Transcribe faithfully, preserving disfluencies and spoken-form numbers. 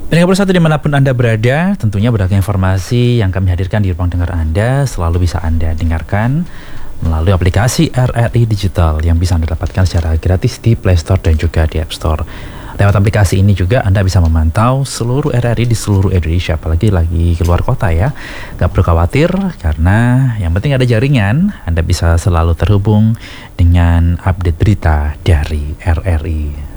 Pendengar Bersatu dimanapun Anda berada, tentunya beragam informasi yang kami hadirkan di ruang dengar Anda selalu bisa Anda dengarkan melalui aplikasi R R I Digital yang bisa Anda dapatkan secara gratis di Play Store dan juga di App Store. Lewat aplikasi ini juga Anda bisa memantau seluruh R R I di seluruh Indonesia, apalagi lagi keluar kota ya. Gak perlu khawatir karena yang penting ada jaringan, Anda bisa selalu terhubung dengan update berita dari R R I.